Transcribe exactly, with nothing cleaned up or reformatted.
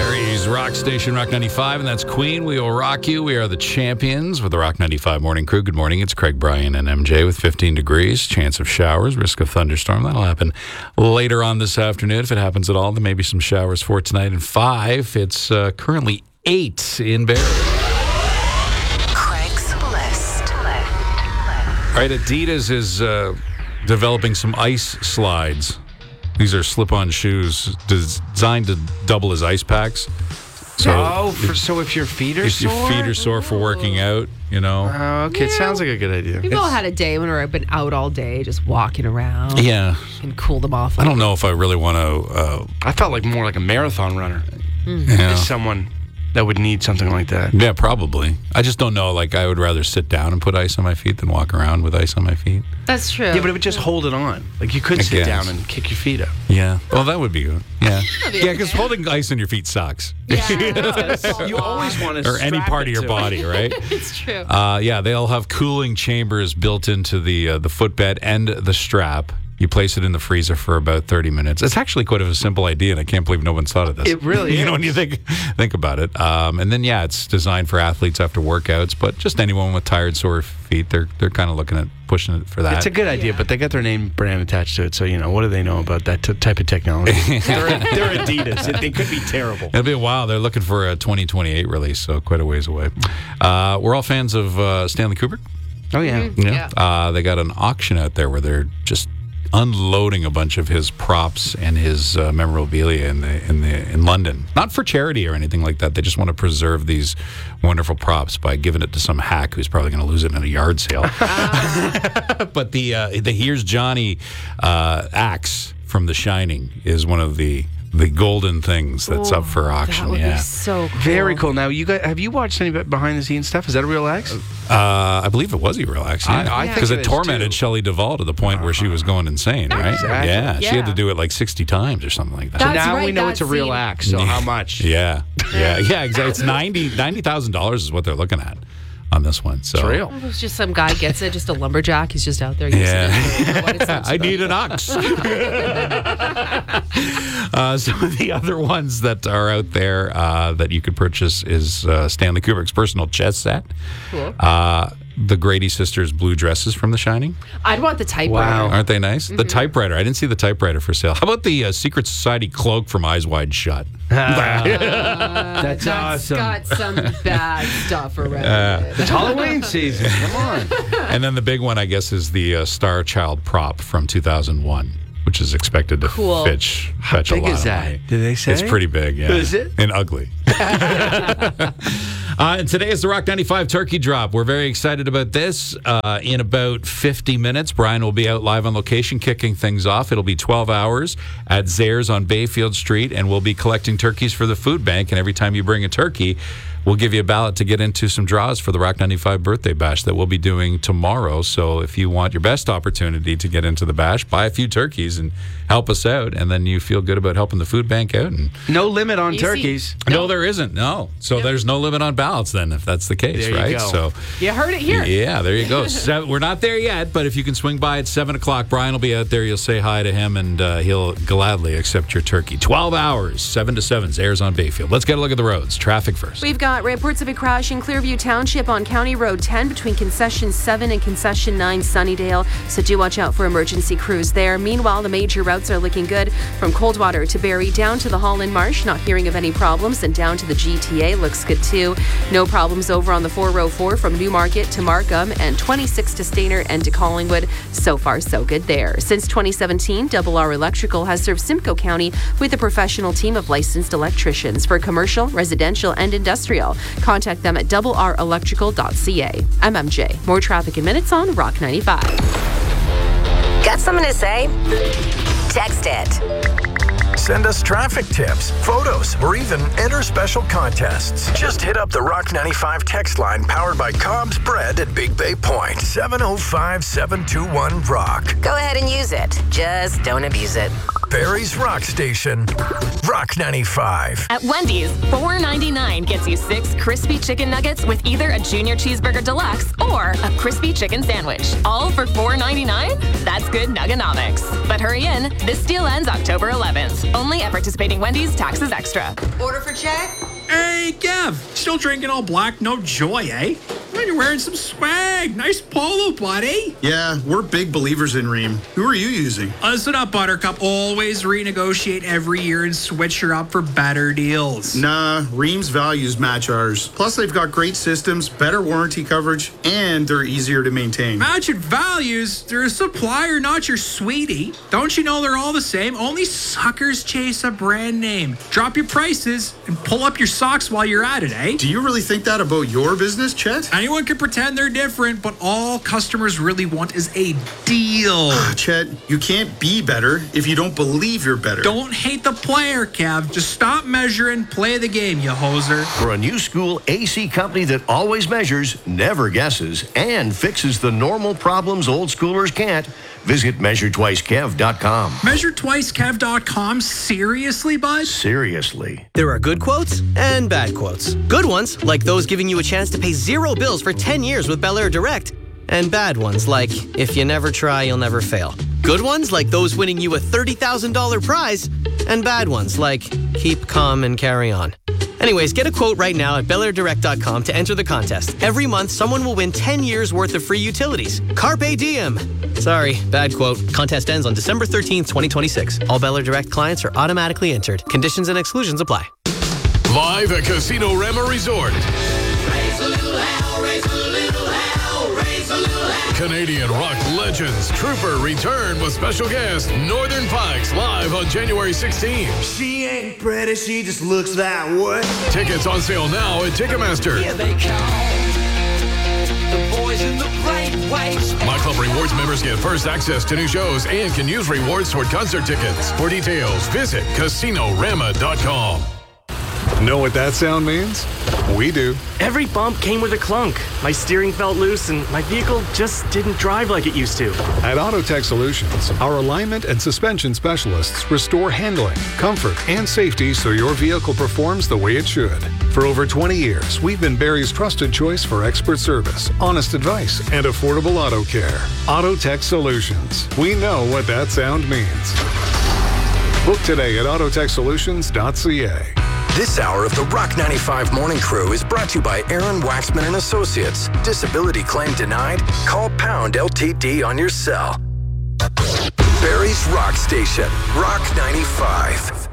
Barry's Rock Station, Rock ninety-five, and that's Queen. We will rock you. We are the champions with the Rock ninety-five Morning Crew. Good morning. It's Craig, Brian, and M J with fifteen degrees, chance of showers, risk of thunderstorm. That'll happen later on this afternoon. If it happens at all, then maybe some showers for tonight. And five, it's uh, currently eight in Barrie. Craig's List. All right, Adidas is uh, developing some ice slides. These are slip-on shoes designed to double as ice packs. So oh, for, so if your feet are if sore? your feet are sore for working out, you know. Oh, okay. It Yeah. sounds like a good idea. We've all had a day when we've been out all day, just walking around. Yeah. And cool them off. I don't know if I really want to. Uh, I felt like more like a marathon runner. yeah. As someone that would need something like that. Yeah, probably. I just don't know. Like, I would rather sit down and put ice on my feet than walk around with ice on my feet. That's true. Yeah, but it would just hold it on. Like, you could I sit guess. down and kick your feet up. Yeah. Well, that would be good. Yeah. That'd be Yeah, because okay. holding ice on your feet sucks. Yeah. You always want to Or any part of your body, right? It's true. Uh, yeah, they'll have cooling chambers built into the uh, the footbed and the strap. You place it in the freezer for about thirty minutes. It's actually quite of a simple idea, and I can't believe no one's thought of this. It really You know, is. when you think think about it. Um, and then, yeah, it's designed for athletes after workouts, but just anyone with tired, sore feet, they're they're kind of looking at pushing it for that. It's a good idea, Yeah. but they got their name brand attached to it, so, you know, what do they know about that t- type of technology? they're, they're Adidas. It, they could be terrible. It'll be a while. They're looking for a twenty twenty-eight release, so quite a ways away. Uh, we're all fans of uh, Stanley Kubrick. Oh, yeah. Yeah. Uh, they got an auction out there where they're just unloading a bunch of his props and his uh, memorabilia in the in the in London. Not for charity or anything like that. They just want to preserve these wonderful props by giving it to some hack who's probably going to lose it in a yard sale. But the uh, the Here's Johnny uh, axe from The Shining is one of the the golden things that's up for auction. That would yeah. be so cool. Very cool. Now, you guys, have you watched any behind the scenes stuff? Is that a real axe? Uh, I believe it was a real axe. I- Yeah. I think Because it it is, tormented too. Shelley Duvall to the point where she was going insane, right? Exactly. Yeah, she had Yeah. to do it like sixty times or something like that. That's now right, we know that it's a real scene. axe, so how much? Yeah, yeah, yeah, exactly. It's ninety ninety thousand dollars is what they're looking at on this one. So It's real. It was just some guy gets it, just a lumberjack. He's just out there using Yeah. it. What it sounds I about. need an ox. uh, some of the other ones that are out there uh, that you could purchase is uh, Stanley Kubrick's personal chess set. Cool. Uh, the Grady sisters' blue dresses from The Shining. I'd want the typewriter. Wow. Aren't they nice? Mm-hmm. The typewriter. I didn't see the typewriter for sale. How about the uh, Secret Society cloak from Eyes Wide Shut? That's That's awesome. got some bad stuff around it. It's Halloween season. Come on. And then the big one, I guess, is the uh, Star Child prop from two thousand one, which is expected to Cool. fetch, fetch big a lot is of that? money. Did they say? It's pretty big, yeah. Is it? And ugly. uh, and today is the Rock ninety-five Turkey Drop. We're very excited about this. Uh, in about fifty minutes, Brian will be out live on location kicking things off. It'll be twelve hours at Zares on Bayfield Street, and we'll be collecting turkeys for the food bank. And every time you bring a turkey, we'll give you a ballot to get into some draws for the Rock ninety-five birthday bash that we'll be doing tomorrow. So if you want your best opportunity to get into the bash, buy a few turkeys and help us out, and then you feel good about helping the food bank out. And No limit on Easy. turkeys. no, there isn't. No. So there's no limit on ballots then, if that's the case, There you right? go. So You heard it here. yeah, there you go. So, we're not there yet, but if you can swing by at seven o'clock, Brian will be out there. You'll say hi to him, and uh, he'll gladly accept your turkey. twelve hours, seven to seven, airs on Bayfield. Let's get a look at the roads. Traffic first. We've got reports of a crash in Clearview Township on County Road ten between Concession seven and Concession nine Sunnydale, so do watch out for emergency crews there. Meanwhile, the major routes are looking good from Coldwater to Barrie down to the Holland Marsh. Not hearing of any problems, and down to the G T A looks good too. No problems over on the four oh four from Newmarket to Markham and twenty-six to Stayner and to Collingwood. So far, so good there. Since twenty seventeen, Double R Electrical has served Simcoe County with a professional team of licensed electricians for commercial, residential, and industrial. Contact them at double r electrical dot c a. I'm M J. More traffic in minutes on Rock ninety-five. Got something to say? Text it. Send us traffic tips, photos, or even enter special contests. Just hit up the Rock ninety-five text line powered by Cobb's Bread at Big Bay Point. seven oh five, seven two one, ROCK. Go ahead and use it. Just don't abuse it. Barrie's Rock Station, Rock ninety-five. At Wendy's, four ninety-nine gets you six crispy chicken nuggets with either a junior cheeseburger deluxe or a crispy chicken sandwich. All for four ninety-nine? That's good nuggenomics. But hurry in, this deal ends October eleventh. Only at participating Wendy's, taxes extra. Order for check? Hey, Gav, still drinking all black, no joy, eh? Man, you're wearing some swag. Nice polo, buddy. Yeah, we're big believers in Ream. Who are you using? Listen up, Buttercup. Always renegotiate every year and switch her up for better deals. Nah, Ream's values match ours. Plus, they've got great systems, better warranty coverage, and they're easier to maintain. Matching values? They're a supplier, not your sweetie. Don't you know they're all the same? Only suckers chase a brand name. Drop your prices and pull up your socks while you're at it, eh? Do you really think that about your business, Chet? Anyone can pretend they're different, but all customers really want is a deal. Chet, you can't be better if you don't believe you're better. Don't hate the player, Kev. Just stop measuring, play the game, you hoser. For a new school A C company that always measures, never guesses, and fixes the normal problems old schoolers can't, visit measure twice kev dot com. measure twice kev dot com? Seriously, bud? Seriously. There are good quotes and bad quotes. Good ones, like those giving you a chance to pay zero bills for ten years with Bel Air Direct. And bad ones, like, if you never try, you'll never fail. Good ones, like those winning you a thirty thousand dollars prize. And bad ones, like, keep calm and carry on. Anyways, get a quote right now at bel air direct dot com to enter the contest. Every month, someone will win ten years worth of free utilities. Carpe diem. Sorry, bad quote. Contest ends on December thirteenth, twenty twenty-six. All Bel Air Direct clients are automatically entered. Conditions and exclusions apply. Live at Casino Rama Resort. Raise a little hell, raise a little hell, raise a little hell. Canadian rock legends Trooper return with special guest Northern Pikes live on January sixteenth. She ain't pretty, she just looks that way. Tickets on sale now at Ticketmaster. Here they come, the boys in the bright white. My Club Rewards members get first access to new shows and can use rewards toward concert tickets. For details, visit casino rama dot com. Know what that sound means? We do. Every bump came with a clunk. My steering felt loose and my vehicle just didn't drive like it used to. At AutoTech Solutions, our alignment and suspension specialists restore handling, comfort, and safety so your vehicle performs the way it should. For over twenty years, we've been Barrie's trusted choice for expert service, honest advice, and affordable auto care. AutoTech Solutions. We know what that sound means. Book today at autotech solutions dot c a. This hour of the Rock ninety-five Morning Crew is brought to you by Aaron Waxman and Associates. Disability claim denied? Call Pound L T D on your cell. Barrie's Rock Station, Rock ninety-five.